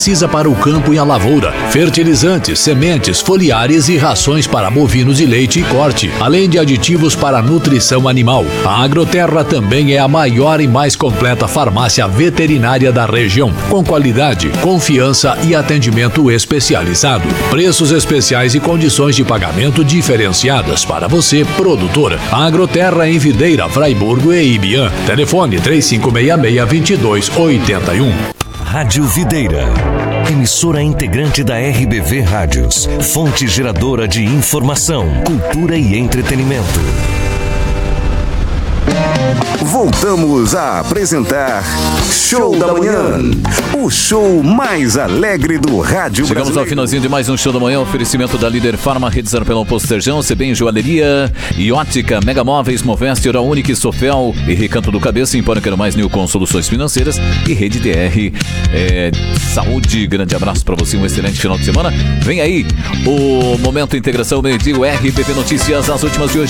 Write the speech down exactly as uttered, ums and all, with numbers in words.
precisa para o campo e a lavoura, fertilizantes, sementes, foliares e rações para bovinos de leite e corte, além de aditivos para a nutrição animal. A Agroterra também é a maior e mais completa farmácia veterinária da região, com qualidade, confiança e atendimento especializado. Preços especiais e condições de pagamento diferenciadas para você, produtor. A Agroterra em Videira, Fraiburgo e Ibiã. Telefone três cinco seis seis, dois dois oito um. Rádio Videira, emissora integrante da R B V Rádios, fonte geradora de informação, cultura e entretenimento. Voltamos a apresentar Show da Manhã, o show mais alegre do rádio Chegamos brasileiro. ao finalzinho de mais um Show da Manhã, oferecimento da Líder Farma, Rede Zarpelão Posterjão, C B em Joalheria e Ótica, Mega Móveis, Moveste, Oral Única e Sofel e Recanto do Cabeça, Empório Quero Mais, Nilcon Soluções Financeiras e Rede D R é, Saúde. Grande abraço para você, um excelente final de semana. Vem aí o Momento Integração Meio-Dia, o R B V Notícias, as últimas de hoje.